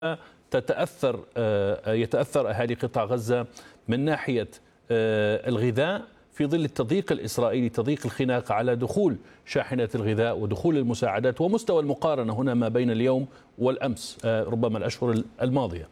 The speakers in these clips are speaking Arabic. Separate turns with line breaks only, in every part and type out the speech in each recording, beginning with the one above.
يتأثر أهالي قطاع غزة من ناحية الغذاء في ظل التضييق الإسرائيلي، تضييق الخناق على دخول شاحنات الغذاء ودخول المساعدات، ومستوى المقارنة هنا ما بين اليوم والأمس ربما الأشهر الماضية.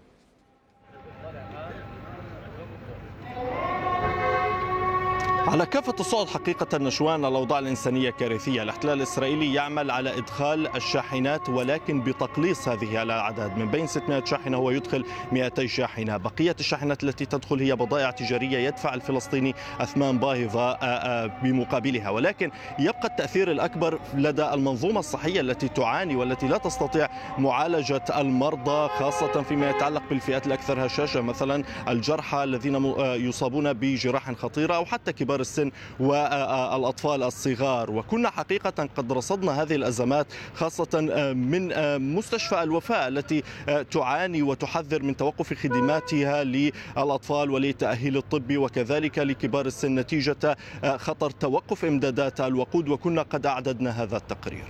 على كافة الصعد حقيقة نشوان الأوضاع الإنسانية كارثية. الاحتلال الإسرائيلي يعمل على إدخال الشاحنات ولكن بتقليص هذه الأعداد، من بين 600 شاحنة هو يدخل 200 شاحنة. بقية الشاحنات التي تدخل هي بضائع تجارية يدفع الفلسطيني أثمان باهظة بمقابلها، ولكن يبقى التأثير الأكبر لدى المنظومة الصحية التي تعاني والتي لا تستطيع معالجة المرضى، خاصة فيما يتعلق بالفئات الأكثر هشاشة، مثلا الجرحى الذين يصابون بجراح خطيرة أو حتى كبار السن والأطفال الصغار. وكنا حقيقة قد رصدنا هذه الأزمات خاصة من مستشفى الوفاء التي تعاني وتحذر من توقف خدماتها للأطفال وللتأهيل الطبي وكذلك لكبار السن نتيجة خطر توقف إمدادات الوقود، وكنا قد أعددنا هذا التقرير.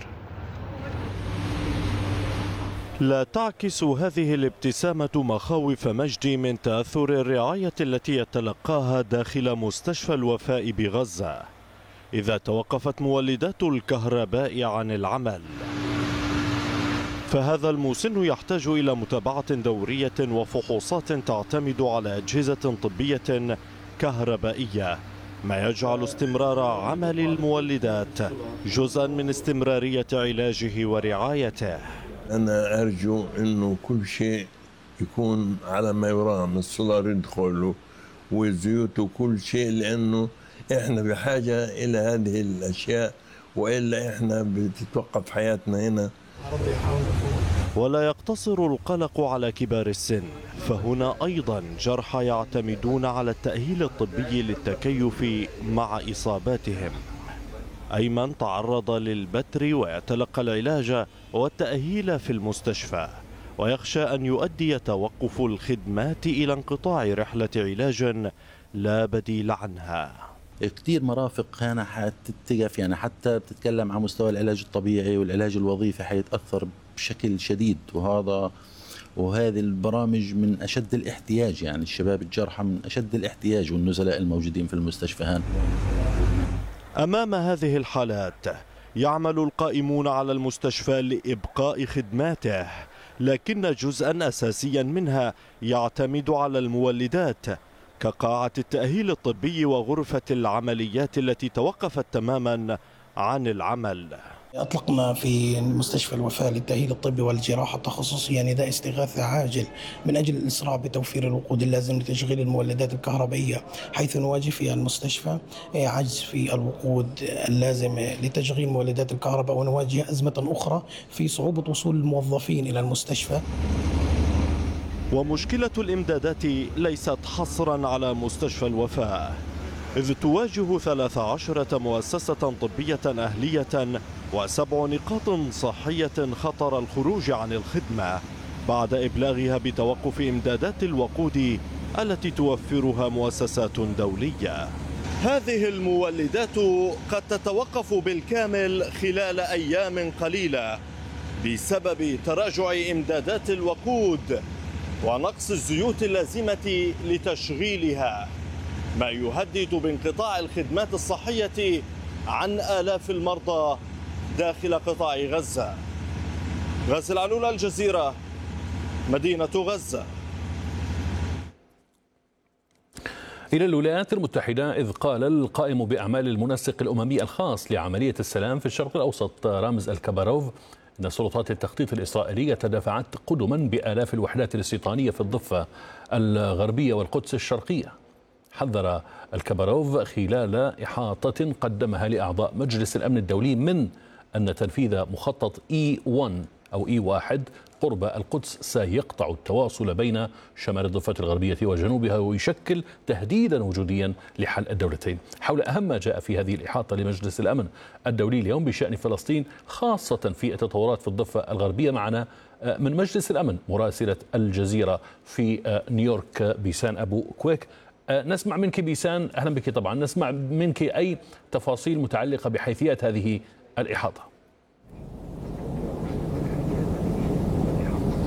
لا تعكس هذه الابتسامة مخاوف مجدي من تأثر الرعاية التي يتلقاها داخل مستشفى الوفاء بغزة إذا توقفت مولدات الكهرباء عن العمل. فهذا المسن يحتاج إلى متابعة دورية وفحوصات تعتمد على أجهزة طبية كهربائية، ما يجعل استمرار عمل المولدات جزءا من استمرارية علاجه ورعايته.
أنا أرجو أنه كل شيء يكون على ما يرام، السولار يدخل والزيوت وكل شيء، لأنه إحنا بحاجة إلى هذه الأشياء وإلا إحنا بتتوقف حياتنا هنا.
ولا يقتصر القلق على كبار السن، فهنا أيضا جرحى يعتمدون على التأهيل الطبي للتكيف مع إصاباتهم. أيمن تعرض للبتر ويتلقى العلاج والتأهيل في المستشفى، ويخشى أن يؤدي توقف الخدمات إلى انقطاع رحلة علاج لا بديل عنها.
كثير مرافق هنا حتتقف، يعني حتى بتتكلم عن مستوى العلاج الطبيعي والعلاج الوظيفي حيتأثر بشكل شديد، وهذه البرامج من أشد الاحتياج، يعني الشباب الجرحى من أشد الاحتياج والنزلاء الموجودين في المستشفى هنا.
أمام هذه الحالات يعمل القائمون على المستشفى لإبقاء خدماته، لكن جزءا أساسيا منها يعتمد على المولدات كقاعة التأهيل الطبي وغرفة العمليات التي توقفت تماما عن العمل.
أطلقنا في مستشفى الوفاء للتأهيل الطبي والجراحة التخصصية نداء استغاثة عاجل من أجل الإسراع بتوفير الوقود اللازم لتشغيل المولدات الكهربائية، حيث نواجه في المستشفى عجز في الوقود اللازم لتشغيل مولدات الكهرباء، ونواجه أزمة أخرى في صعوبة وصول الموظفين إلى المستشفى.
ومشكلة الإمدادات ليست حصرا على مستشفى الوفاء، إذ تواجه 13 مؤسسة طبية أهلية و7 نقاط صحية خطر الخروج عن الخدمة بعد إبلاغها بتوقف إمدادات الوقود التي توفرها مؤسسات دولية. هذه المولدات قد تتوقف بالكامل خلال أيام قليلة بسبب تراجع إمدادات الوقود ونقص الزيوت اللازمة لتشغيلها، ما يهدد بانقطاع الخدمات الصحية عن آلاف المرضى داخل قطاع غزة. غازي العلول، الجزيرة، مدينة غزة.
إلى الولايات المتحدة، إذ قال القائم بأعمال المنسق الأممي الخاص لعملية السلام في الشرق الأوسط رامز الكباروف أن سلطات التخطيط الإسرائيلية دفعت قدما بآلاف الوحدات الاستيطانية في الضفة الغربية والقدس الشرقية. حذر الكباروف خلال إحاطة قدمها لأعضاء مجلس الأمن الدولي من أن تنفيذ مخطط E1 أو E1 قرب القدس سيقطع التواصل بين شمال الضفة الغربية وجنوبها ويشكل تهديدا وجوديا لحل الدولتين. حول أهم ما جاء في هذه الإحاطة لمجلس الأمن الدولي اليوم بشأن فلسطين، خاصة في التطورات في الضفة الغربية، معنا من مجلس الأمن مراسلة الجزيرة في نيويورك بيسان أبو كويك. نسمع منك بيسان، أهلا بك. طبعا نسمع منك أي تفاصيل متعلقة بحيثيات هذه الإحاطة.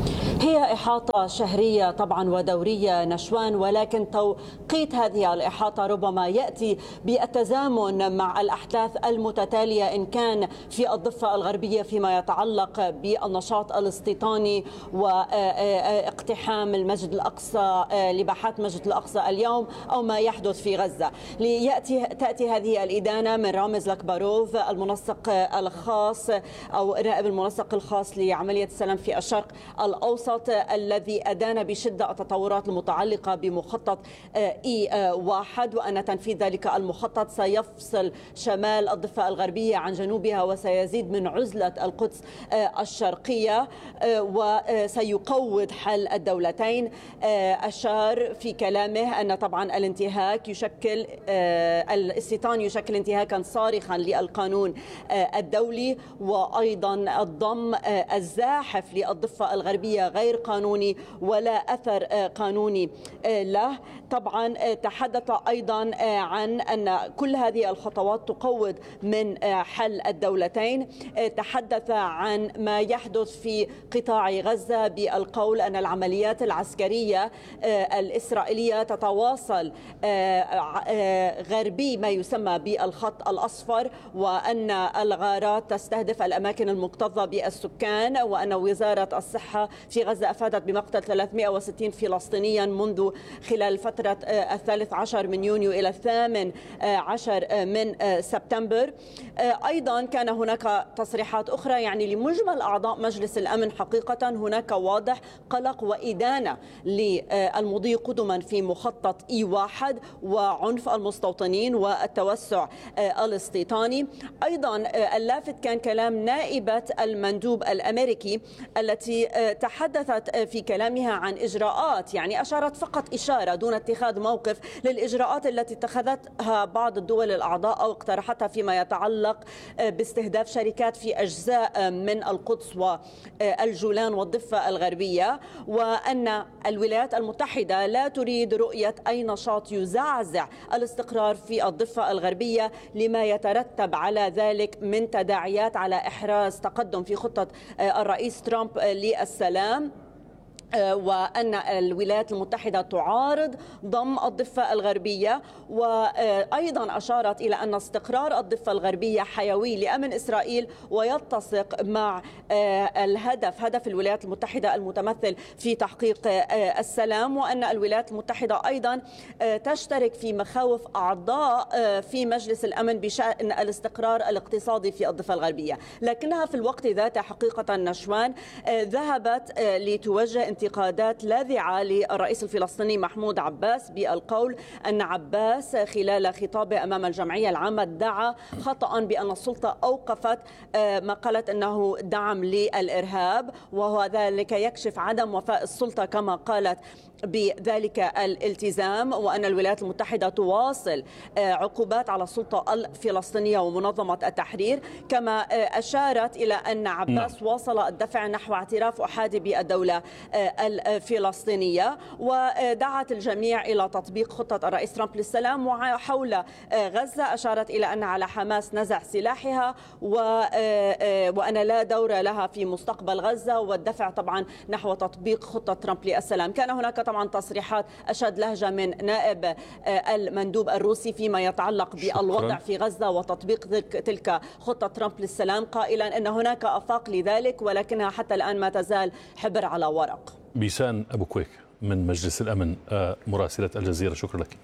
هي إحاطة شهرية طبعا ودورية نشوان، ولكن توقيت هذه الإحاطة ربما يأتي بالتزامن مع الأحداث المتتالية إن كان في الضفة الغربية فيما يتعلق بالنشاط الاستيطاني واقتحام المسجد الأقصى، لباحات المسجد الأقصى اليوم، أو ما يحدث في غزة. تأتي هذه الإدانة من رامز لاكباروف المنسق الخاص أو نائب المنسق الخاص لعملية السلام في الشرق الأوسط، الذي أدان بشدة التطورات المتعلقة بمخطط E1، وأن تنفيذ ذلك المخطط سيفصل شمال الضفة الغربية عن جنوبها وسيزيد من عزلة القدس الشرقية وسيقوض حل الدولتين. أشار في كلامه أن طبعا الانتهاك يشكل الاستيطان يشكل انتهاكا صارخا للقانون الدولي، وأيضا الضم الزاحف للضفة الغربية غير قانوني ولا أثر قانوني له. طبعا تحدث أيضا عن أن كل هذه الخطوات تقوض من حل الدولتين. تحدث عن ما يحدث في قطاع غزة بالقول أن العمليات العسكرية الإسرائيلية تتواصل غربي ما يسمى بالخط الأصفر، وأن الغارات تستهدف الأماكن المكتظة بالسكان، وأن وزارة الصحة في غزة أفادت بمقتل 360 فلسطينيا منذ خلال فترة 13 من يونيو إلى 18 من سبتمبر. أيضا كان هناك تصريحات أخرى، يعني لمجمل أعضاء مجلس الأمن حقيقة هناك واضح قلق وإدانة للمضي قدما في مخطط E1 وعنف المستوطنين والتوسع الاستيطاني. أيضا اللافت كان كلام نائبة المندوب الأمريكي التي تحدثت في كلامها عن إجراءات، يعني أشارت فقط إشارة دون اتخاذ موقف للإجراءات التي اتخذتها بعض الدول الأعضاء أو اقترحتها فيما يتعلق باستهداف شركات في أجزاء من القدس والجولان والضفة الغربية، وأن الولايات المتحدة لا تريد رؤية أي نشاط يزعزع الاستقرار في الضفة الغربية لما يترتب على ذلك من تداعيات على إحراز تقدم في خطة الرئيس ترامب للسلام، وأن الولايات المتحدة تعارض ضم الضفة الغربية. وأيضا أشارت إلى أن استقرار الضفة الغربية حيوي لأمن إسرائيل ويتسق مع هدف الولايات المتحدة المتمثل في تحقيق السلام، وأن الولايات المتحدة أيضا تشترك في مخاوف أعضاء في مجلس الأمن بشأن الاستقرار الاقتصادي في الضفة الغربية. لكنها في الوقت ذاته حقيقة نشوان ذهبت لتوجه انتقادات لاذعة للرئيس الفلسطيني محمود عباس بالقول أن عباس خلال خطابه أمام الجمعية العامة ادعى خطأ بأن السلطة أوقفت ما قالت أنه دعم للإرهاب، وهو ذلك يكشف عدم وفاء السلطة كما قالت بذلك الالتزام، وأن الولايات المتحدة تواصل عقوبات على السلطة الفلسطينية ومنظمة التحرير. كما أشارت إلى أن عباس واصل الدفع نحو اعتراف أحادي بالدولة الفلسطينية، ودعت الجميع إلى تطبيق خطة الرئيس ترامب للسلام. وحول غزة أشارت إلى أن على حماس نزع سلاحها وأن لا دور لها في مستقبل غزة، والدفع طبعا نحو تطبيق خطة ترامب للسلام. كان هناك طبعا تصريحات أشد لهجة من نائب المندوب الروسي فيما يتعلق بالوضع في غزة وتطبيق تلك خطة ترامب للسلام، قائلا أن هناك آفاق لذلك ولكنها حتى الآن ما تزال حبر على ورق.
بيسان أبو كويك من مجلس الأمن مراسلة الجزيرة، شكرا لك.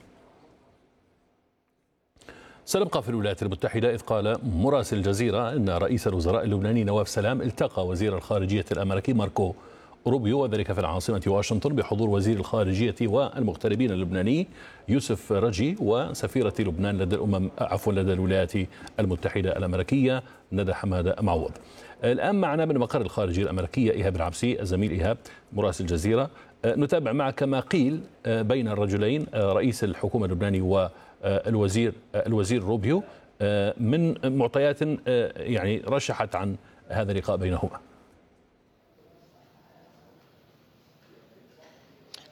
سنبقى في الولايات المتحدة، إذ قال مراسل الجزيرة أن رئيس الوزراء اللبناني نواف سلام التقى وزير الخارجية الأمريكي ماركو روبيو، وذلك في العاصمة واشنطن بحضور وزير الخارجية والمغتربين اللبناني يوسف رجي وسفيرة لبنان لدى لدى الولايات المتحدة الأمريكية ندى حمادة معوض. الآن معنا من مقر الخارجية الأمريكية إيهاب العبسي، الزميل إيهاب مراسل الجزيرة. نتابع معك ما قيل بين الرجلين رئيس الحكومة اللبناني والوزير روبيو من معطيات يعني رشحت عن هذا اللقاء بينهما.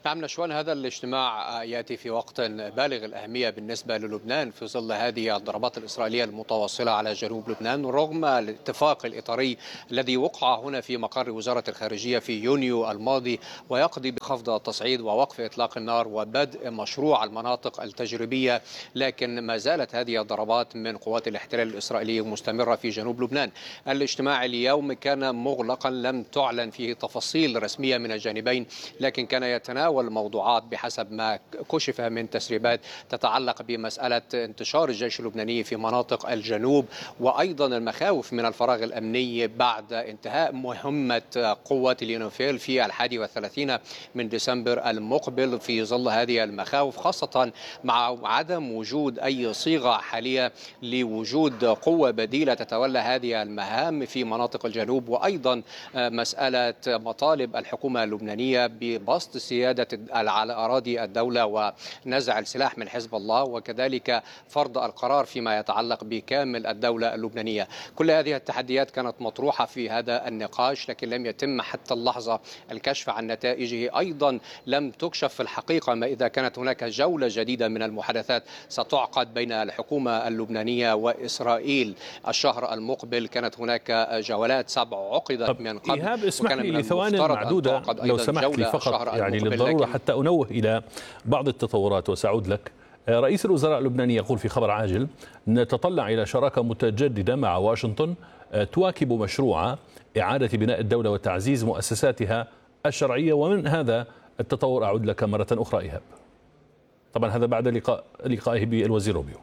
نعم نشوان، هذا الاجتماع يأتي في وقت بالغ الأهمية بالنسبة للبنان في ظل هذه الضربات الإسرائيلية المتواصلة على جنوب لبنان، رغم الاتفاق الإطاري الذي وقع هنا في مقر وزارة الخارجية في يونيو الماضي، ويقضي بخفض التصعيد ووقف إطلاق النار وبدء مشروع المناطق التجريبية، لكن ما زالت هذه الضربات من قوات الاحتلال الإسرائيلي مستمرة في جنوب لبنان. الاجتماع اليوم كان مغلقا، لم تعلن فيه تفاصيل رسمية من الجانبين، لكن كان يتناول موضوعات بحسب ما كشف من تسريبات تتعلق بمسألة انتشار الجيش اللبناني في مناطق الجنوب، وأيضا المخاوف من الفراغ الأمني بعد انتهاء مهمة قوة اليونيفيل في 31 من ديسمبر المقبل. في ظل هذه المخاوف، خاصة مع عدم وجود أي صيغة حالية لوجود قوة بديلة تتولى هذه المهام في مناطق الجنوب، وأيضا مسألة مطالب الحكومة اللبنانية ببسط سيادة على أراضي الدولة ونزع السلاح من حزب الله، وكذلك فرض القرار فيما يتعلق بكامل الدولة اللبنانية. كل هذه التحديات كانت مطروحة في هذا النقاش، لكن لم يتم حتى اللحظة الكشف عن نتائجه. أيضا لم تكشف في الحقيقة ما إذا كانت هناك جولة جديدة من المحادثات ستعقد بين الحكومة اللبنانية وإسرائيل الشهر المقبل. كانت هناك جولات 7 عقدت من قبل.
إيهاب، اسمح لي لثوان معدودة لو سمحت لي فقط، يعني للضرورة حتى أنوه إلى بعض التطورات وسأعود لك. رئيس الوزراء اللبناني يقول في خبر عاجل: نتطلع إلى شراكة متجددة مع واشنطن تواكب مشروع إعادة بناء الدولة وتعزيز مؤسساتها الشرعية. ومن هذا التطور أعود لك مرة أخرى إيهاب. طبعا هذا بعد لقائه بالوزير روبيو.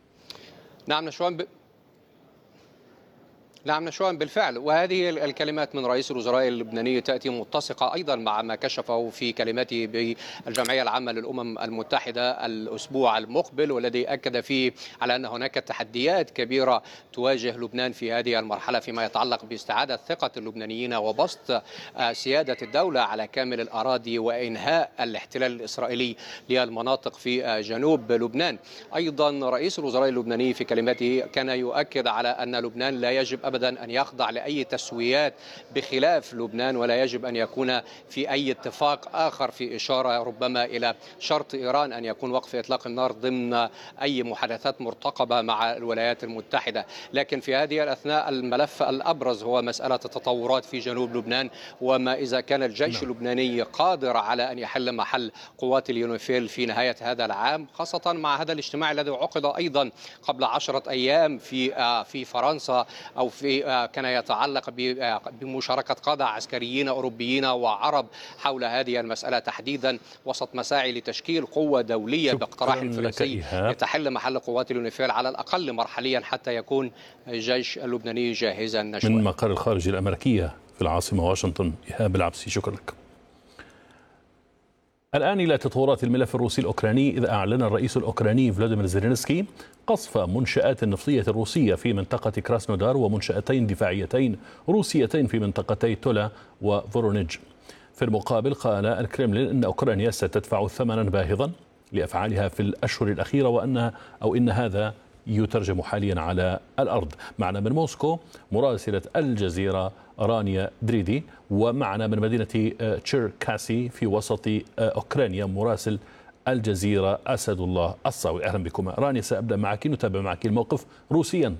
نعم نشوان بالفعل، وهذه الكلمات من رئيس الوزراء اللبناني تأتي متسقة أيضا مع ما كشفه في كلمته بالجمعية العامة للأمم المتحدة الأسبوع المقبل، والذي أكد فيه على أن هناك تحديات كبيرة تواجه لبنان في هذه المرحلة فيما يتعلق باستعادة ثقة اللبنانيين وبسط سيادة الدولة على كامل الأراضي وإنهاء الاحتلال الإسرائيلي للمناطق في جنوب لبنان. أيضا رئيس الوزراء اللبناني في كلمته كان يؤكد على أن لبنان لا يجب أبدا أن يخضع لأي تسويات بخلاف لبنان، ولا يجب أن يكون في أي اتفاق آخر، في إشارة ربما إلى شرط إيران أن يكون وقف إطلاق النار ضمن أي محادثات مرتقبة مع الولايات المتحدة. لكن في هذه الأثناء الملف الأبرز هو مسألة التطورات في جنوب لبنان، وما إذا كان الجيش اللبناني قادر على أن يحل محل قوات اليونيفيل في نهاية هذا العام، خاصة مع هذا الاجتماع الذي عقد أيضا قبل 10 أيام في فرنسا، أو في كان يتعلق بمشاركة قادة عسكريين أوروبيين وعرب حول هذه المسألة تحديدا، وسط مساعي لتشكيل قوة دولية باقتراح فرنسي لتحل محل قوات اليونيفيل على الأقل مرحليا حتى يكون الجيش اللبناني جاهزا.
من مقر الخارجية الأمريكية في العاصمة واشنطن، إيهاب العبسي، شكرا لك. الآن إلى تطورات الملف الروسي الأوكراني، إذ أعلن الرئيس الأوكراني فلاديمير زيلينسكي قصف منشآت النفطية الروسية في منطقة كراسنودار ومنشأتين دفاعيتين روسيتين في منطقتي تولا وفورونيج. في المقابل قال الكرملين أن أوكرانيا ستدفع ثمنا باهظا لأفعالها في الأشهر الأخيرة، إن هذا يترجم حاليا على الأرض. معنا من موسكو مراسلة الجزيرة رانيا دريدي، ومعنا من مدينة تشيركاسي في وسط أوكرانيا مراسل الجزيرة أسد الله الصاوي. أهلا بكم. رانيا، سأبدأ معك، نتابع معك الموقف روسيا.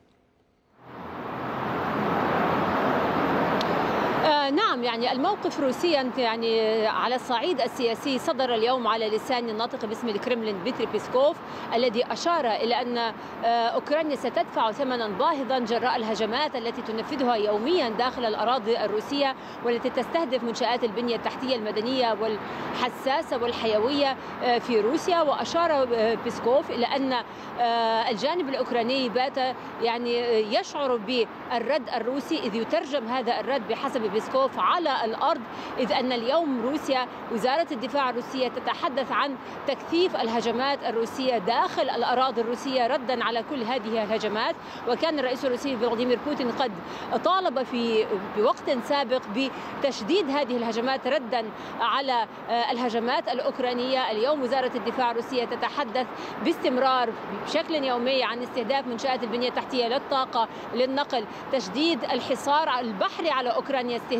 نعم، يعني الموقف روسيا يعني على الصعيد السياسي صدر اليوم على لسان الناطق باسم الكرملين ديمتري بيسكوف، الذي أشار إلى أن أوكرانيا ستدفع ثمنا باهظا جراء الهجمات التي تنفذها يوميا داخل الأراضي الروسية، والتي تستهدف منشآت البنية التحتية المدنية والحساسة والحيوية في روسيا. وأشار بيسكوف إلى أن الجانب الأوكراني بات يعني يشعر بالرد الروسي، إذ يترجم هذا الرد بحسب بيسكوف على الأرض، إذ أن اليوم روسيا وزارة الدفاع الروسية تتحدث عن تكثيف الهجمات الروسية داخل الأراضي الروسية ردا على كل هذه الهجمات. وكان الرئيس الروسي فلاديمير بوتين قد طالب في وقت سابق بتشديد هذه الهجمات ردا على الهجمات الأوكرانية. اليوم وزارة الدفاع الروسية تتحدث باستمرار بشكل يومي عن استهداف منشآت البنية التحتية للطاقة، للنقل، تشديد الحصار البحري على أوكرانيا، استهداف الموانئ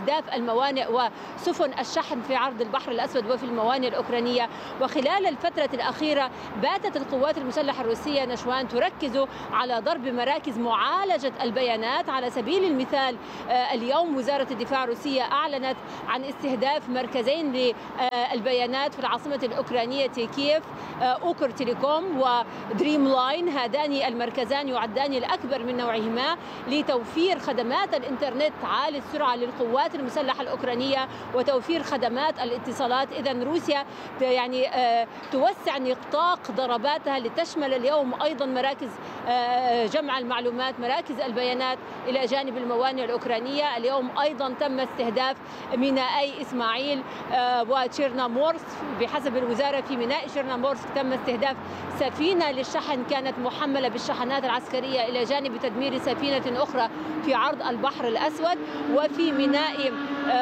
موانئ وسفن الشحن في عرض البحر الأسود وفي الموانئ الأوكرانية. وخلال الفترة الأخيرة باتت القوات المسلحة الروسية نشوان تركز على ضرب مراكز معالجة البيانات. على سبيل المثال اليوم وزارة الدفاع الروسية أعلنت عن استهداف مركزين للبيانات في العاصمة الأوكرانية كييف، أوكر تيليكوم ودريم لاين. هذان المركزان يعدان الأكبر من نوعهما لتوفير خدمات الإنترنت عالي السرعة للقوات المسلحة الأوكرانية وتوفير خدمات الاتصالات. إذن روسيا يعني توسع نطاق ضرباتها لتشمل اليوم أيضا مراكز جمع المعلومات، مراكز البيانات إلى جانب الموانئ الأوكرانية. اليوم أيضا تم استهداف مينائي إسماعيل وتشيرنامورسك. بحسب الوزارة في ميناء تشيرنامورسك تم استهداف سفينة للشحن كانت محملة بالشحنات العسكرية إلى جانب تدمير سفينة أخرى في عرض البحر الأسود. وفي ميناء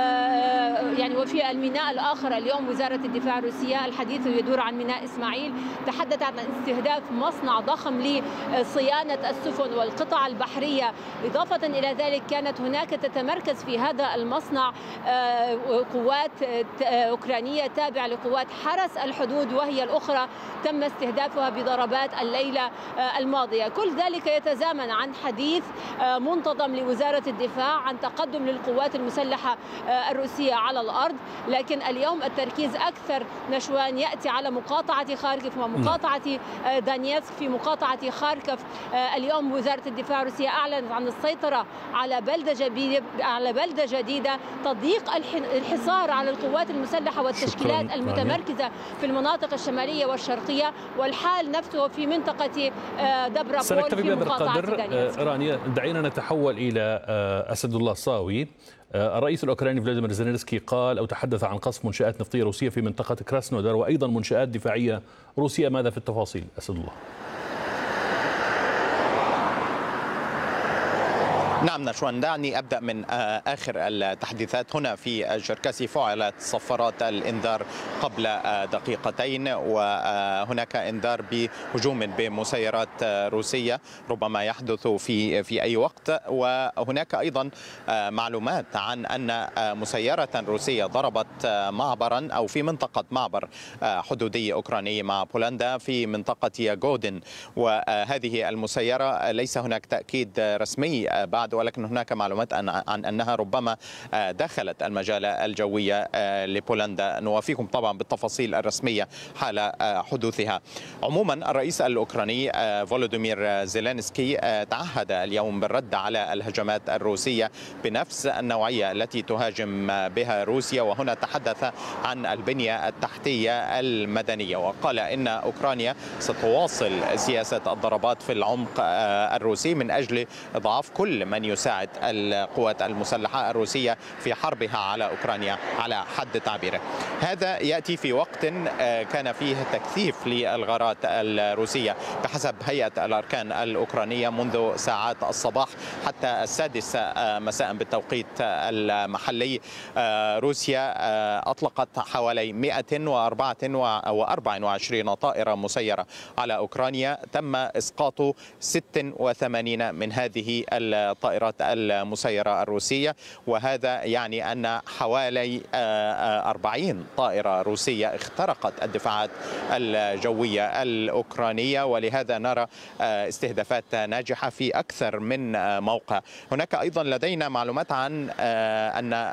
وفي الميناء الآخر اليوم وزارة الدفاع الروسية الحديث يدور عن ميناء إسماعيل تحدثت عن استهداف مصنع ضخم لصيانة السفن والقطع البحرية. إضافة إلى ذلك كانت هناك تتمركز في هذا المصنع قوات أوكرانية تابعة لقوات حرس الحدود وهي الأخرى تم استهدافها بضربات الليلة الماضية. كل ذلك يتزامن عن حديث منتظم لوزارة الدفاع عن تقدم للقوات المسلحة الروسية على الأرض. لكن اليوم التركيز أكثر نشوان يأتي على مقاطعة خاركف ومقاطعة دانيتسك. في مقاطعة خاركف اليوم وزارة الدفاع الروسية أعلنت عن السيطرة على بلدة جديدة تضييق الحصار على القوات المسلحة والتشكيلات المتمركزة في المناطق الشمالية والشرقية، والحال نفسه في منطقة دبرابول في مقاطعة دانيتسك.
رانيا، دعينا نتحول إلى أسد الله صاوي. الرئيس الأوكراني فلاديمير زيلينسكي قال أو تحدث عن قصف منشآت نفطية روسية في منطقة كراسنودار وأيضا منشآت دفاعية روسية. ماذا في التفاصيل أسد الله؟
نعم نشوان، دعني أبدأ من آخر التحديثات. هنا في شركاسي فعلت صفارات الإنذار قبل دقيقتين، وهناك إنذار بهجوم بمسيرات روسية ربما يحدث في أي وقت. وهناك أيضا معلومات عن أن مسيرة روسية ضربت معبرا أو في منطقة معبر حدودي أوكراني مع بولندا في منطقة ياغودين، وهذه المسيرة ليس هناك تأكيد رسمي بعد، ولكن هناك معلومات عن أنها ربما دخلت المجال الجوي لبولندا. نوافيكم طبعا بالتفاصيل الرسمية حال حدوثها. عموما الرئيس الأوكراني فولوديمير زيلينسكي تعهد اليوم بالرد على الهجمات الروسية بنفس النوعية التي تهاجم بها روسيا، وهنا تحدث عن البنية التحتية المدنية وقال إن أوكرانيا ستواصل سياسة الضربات في العمق الروسي من أجل إضعاف كل من يساعد القوات المسلحة الروسية في حربها على أوكرانيا على حد تعبيره. هذا يأتي في وقت كان فيه تكثيف للغارات الروسية. بحسب هيئة الأركان الأوكرانية منذ ساعات الصباح حتى 6 مساء بالتوقيت المحلي روسيا أطلقت حوالي 124 طائرة مسيرة على أوكرانيا. تم إسقاط 86 من هذه الطائرات المسيرة الروسية، وهذا يعني أن حوالي 40 طائرة روسية اخترقت الدفاعات الجوية الأوكرانية، ولهذا نرى استهدافات ناجحة في أكثر من موقع. هناك أيضا لدينا معلومات عن أن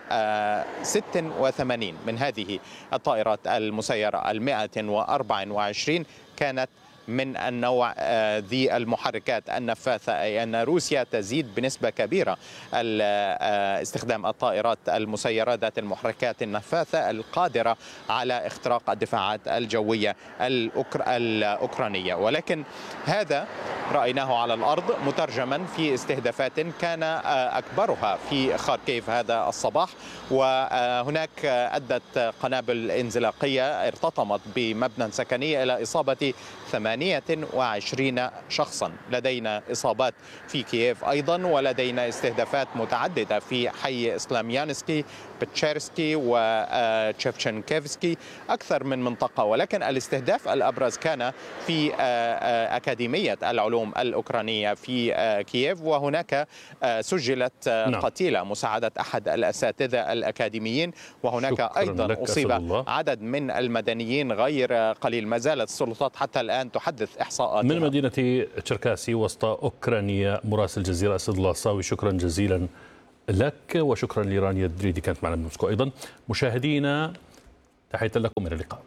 86 من هذه الطائرات المسيرة 124 كانت من النوع ذي المحركات النفاثة، أي أن روسيا تزيد بنسبة كبيرة استخدام الطائرات المسيرة ذات المحركات النفاثة القادرة على اختراق الدفاعات الجوية الأوكرانية. ولكن هذا رأيناه على الأرض مترجما في استهدافات كان أكبرها في خاركيف هذا الصباح، وهناك أدت قنابل انزلاقية ارتطمت بمبنى سكني إلى إصابة 8 28 شخصا. لدينا إصابات في كييف أيضا، ولدينا استهدافات متعددة في حي إسلاميانسكي، بتشيرسكي وتشيفشنكيفسكي، أكثر من منطقة. ولكن الاستهداف الأبرز كان في أكاديمية العلوم الأوكرانية في كييف، وهناك سجلت قتيلة مساعدة أحد الأساتذة الأكاديميين، وهناك أيضا أصيب عدد من المدنيين غير قليل. ما زالت السلطات حتى الآن تحدث إحصاءات.
من مدينة تشركاسي وسط أوكرانيا مراسل الجزيرة أسد الله الصاوي، شكرا جزيلا لك، وشكرا لرانيا الدريدي كانت معنا من موسكو. أيضا مشاهدينا تحية لكم، إلى اللقاء.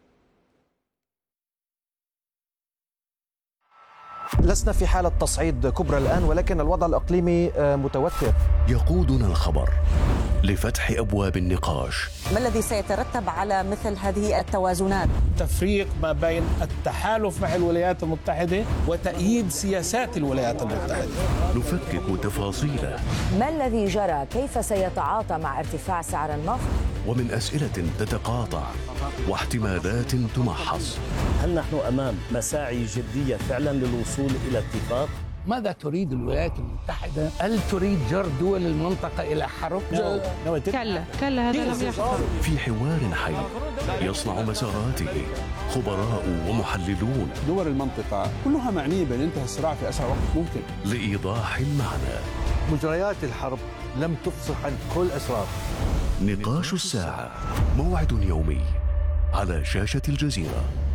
لسنا في حالة تصعيد كبرى الآن، ولكن الوضع الإقليمي متوتر.
يقودنا الخبر لفتح أبواب النقاش.
ما الذي سيترتب على مثل هذه التوازنات؟
تفريق ما بين التحالف مع الولايات المتحدة وتأييد سياسات الولايات المتحدة.
نفكك تفاصيله.
ما الذي جرى؟ كيف سيتعاطى مع ارتفاع سعر النفط؟
ومن أسئلة تتقاطع واحتمالات تمحص.
هل نحن أمام مساعي جدية فعلا للوصول إلى اتفاق؟
ماذا تريد الولايات المتحدة؟ هل تريد جر دول المنطقة إلى حرب؟
كلا هذا لم يحصل.
في حوار حي يصنع مساراته خبراء ومحللون.
دول المنطقة كلها معنية بأن ينتهي الصراع في أسرع وقت ممكن.
لإيضاح المعنى.
مجريات الحرب لم تفصح عن كل أسرار.
نقاش الساعة، موعد يومي على شاشة الجزيرة.